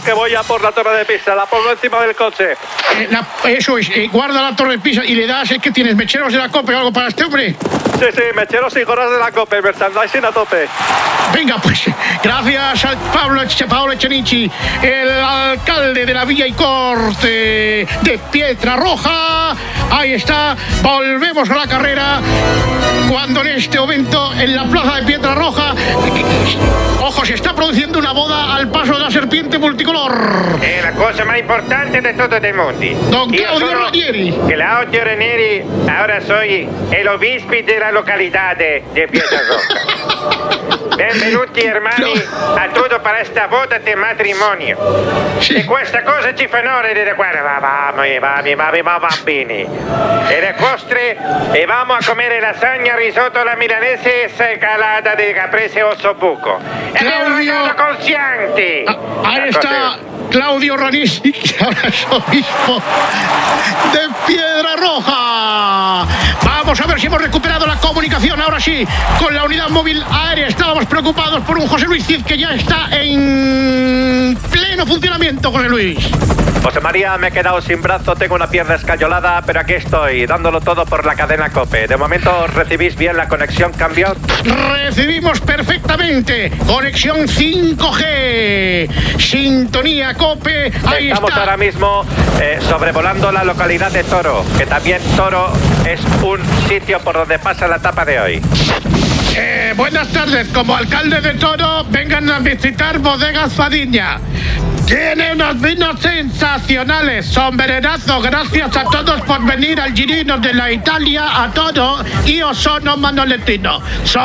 que voy a por la torre de Pisa, la pongo encima del coche. Eso es, guarda la torre de Pisa y le das, ¿qué tienes? ¿Mecheros de la COPE o algo para este hombre? Sí, mecheros y gorras de la COPE, merchandising a tope. Venga, pues, gracias a Paolo Echenichi, el alcalde de la Villa y Corte de Pietraroja. Ahí está, volvemos a la carrera. Cuando en este momento, en la plaza de Pietraroja, ojo, se está produciendo una boda al paso de la serpiente multicolor. È la cosa más importante de todo el mundo. Don Claudio Ranieri. Claudio Ranieri, ahora soy el obispo de la localidad de Pietraroja. Benvenuti hermani a tutto per questa boda di matrimonio. Sì. E questa cosa ci fa onore di guarda, va bambini. E le costre e vamo a comer lasagna, risotto alla milanese e calada di caprese osso buco. E un regalo con Chianti. Ahí está Claudio Ranieri, que ahora es obispo de Pietraroja. Vamos a ver si hemos recuperado la comunicación, ahora sí, con la unidad móvil aérea. Estábamos preocupados por un José Luis Cid que ya está en pleno funcionamiento, José Luis. José María, me he quedado sin brazo, tengo una pierna escayolada, pero aquí estoy, dándolo todo por la cadena COPE. De momento, ¿recibís bien la conexión, cambio? Recibimos perfectamente. Conexión 5G. Sintonía COPE. Ahí Estamos está. ahora mismo sobrevolando la localidad de Toro, que también Toro es un sitio por donde pasa la etapa de hoy. Buenas tardes. Como alcalde de Toro, vengan a visitar Bodegas Fadiña. Tiene unos vinos sensacionales, sombrenazo. Gracias a todos por venir al Girino de la Italia a Toro. Io sono Manolettino.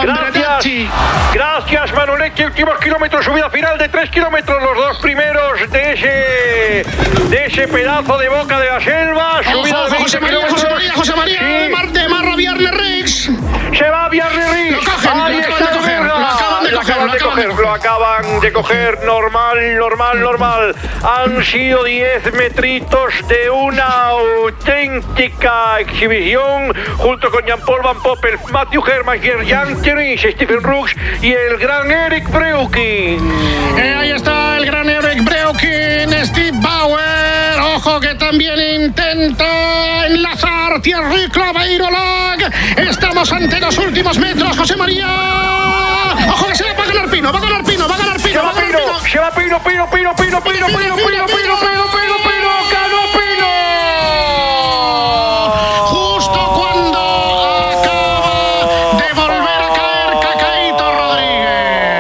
Gracias Manoletti, últimos kilómetros, subida final de 3 kilómetros, los dos primeros de ese pedazo de boca de la selva, subida de 20 kilómetros. José María, sí. de Marra Biarritz. Se va Biarritz. Lo acaban de coger, normal. Han sido 10 metritos de una auténtica exhibición, junto con Jean-Paul Van Poppel, Matthew Hermansson, Jan Thierry, Stephen Brooks y el gran Eric Breuking. Ahí está el gran Eric Breuking, Steve Bauer. Ojo que también intenta enlazar Thierry Claveiro-Lag. Estamos ante los últimos metros, José María. Ojo que se va a ganar Pino, va a ganar Pino. Se va Pino, ganó Pino. Justo cuando acaba de volver a caer Cacaíto Rodríguez.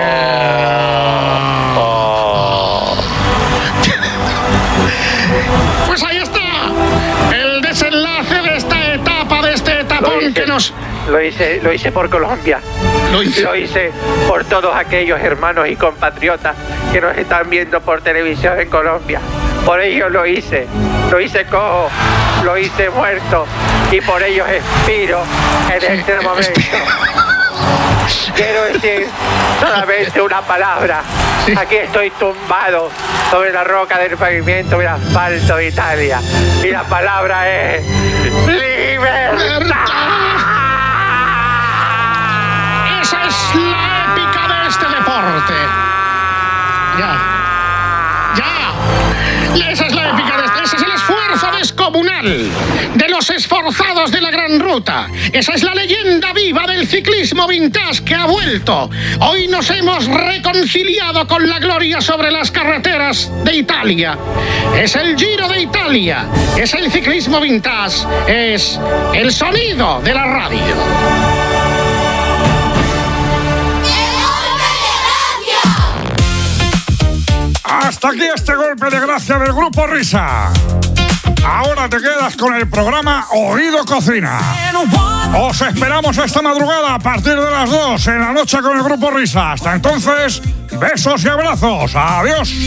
Pues ahí está el desenlace de esta etapa, de este etapón que nos... Lo hice por Colombia. Lo hice por todos aquellos hermanos y compatriotas que nos están viendo por televisión en Colombia. Por ellos lo hice cojo, lo hice muerto y por ellos expiro en este momento. Quiero decir solamente una palabra. Aquí estoy tumbado sobre la roca del pavimento del asfalto de Italia y la palabra es libertad. Esa es la épica de este deporte. Ya. Esa es la épica de este. Ese es el esfuerzo descomunal de los esforzados de la Gran Ruta. Esa es la leyenda viva del ciclismo vintage que ha vuelto. Hoy nos hemos reconciliado con la gloria sobre las carreteras de Italia. Es el Giro de Italia. Es el ciclismo vintage. Es el sonido de la radio. Hasta aquí este golpe de gracia del Grupo Risa. Ahora te quedas con el programa Oído Cocina. Os esperamos esta madrugada a partir de las 2 en la noche con el Grupo Risa. Hasta entonces, besos y abrazos. Adiós.